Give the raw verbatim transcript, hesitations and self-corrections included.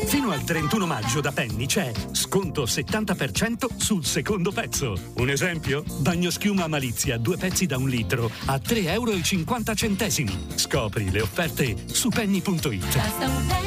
Fino al trentuno maggio da Penny c'è sconto settanta per cento sul secondo pezzo. Un esempio? Bagnoschiuma Malizia, due pezzi da un litro a tre e cinquanta euro. Scopri le offerte su penny punto it.